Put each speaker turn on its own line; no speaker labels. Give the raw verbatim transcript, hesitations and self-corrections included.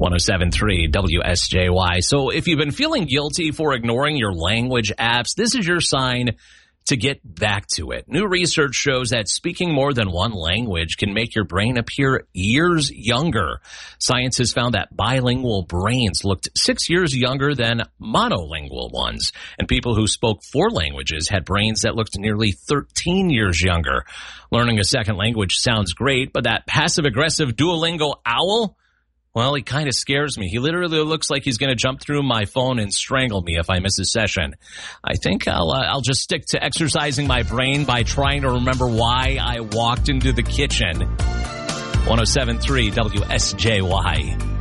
one oh seven point three W S J Y. So if you've been feeling guilty for ignoring your language apps, this is your sign to get back to it. New research shows that speaking more than one language can make your brain appear years younger. Scientists found that bilingual brains looked six years younger than monolingual ones, and people who spoke four languages had brains that looked nearly thirteen years younger. Learning a second language sounds great, but that passive-aggressive Duolingo owl, well, he kind of scares me. He literally looks like he's going to jump through my phone and strangle me if I miss a session. I think I'll uh, I'll just stick to exercising my brain by trying to remember why I walked into the kitchen. one oh seven point three W S J Y.